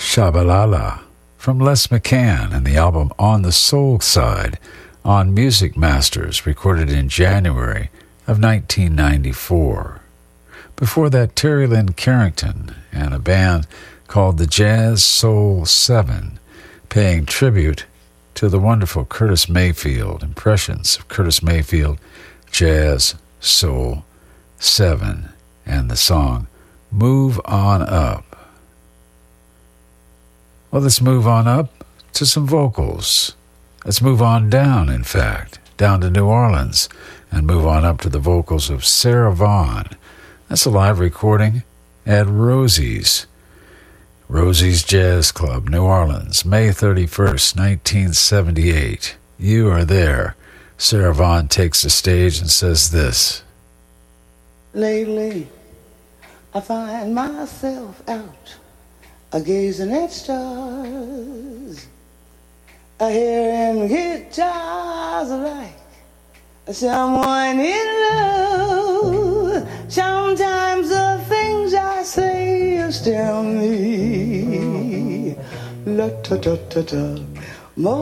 Shabalala from Les McCann and the album On the Soul Side on Music Masters, recorded in January of 1994. Before that, Terry Lynn Carrington and a band called the Jazz Soul 7, paying tribute to the wonderful Curtis Mayfield, impressions of Curtis Mayfield, Jazz Soul 7, and the song Move On Up. Well, let's move on up to some vocals. Let's move on down, in fact, down to New Orleans, and move on up to the vocals of Sarah Vaughan. That's a live recording at Rosie's Jazz Club, New Orleans, May 31st, 1978. You are there. Sarah Vaughan takes the stage and says this. Lately, I find myself out gazing at stars, hearing guitars like someone in love. Sometimes the things I say astound me. La ta ta ta ta.